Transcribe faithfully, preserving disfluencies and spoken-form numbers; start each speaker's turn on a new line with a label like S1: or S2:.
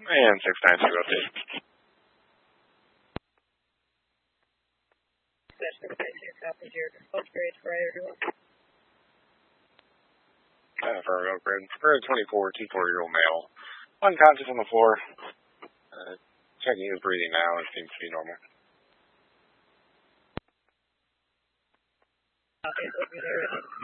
S1: And six nine two update. Uh, for our grid, for a twenty-four, two four-year-old male, unconscious on the floor. Uh, checking his breathing now, it seems to be normal.
S2: Okay, over there.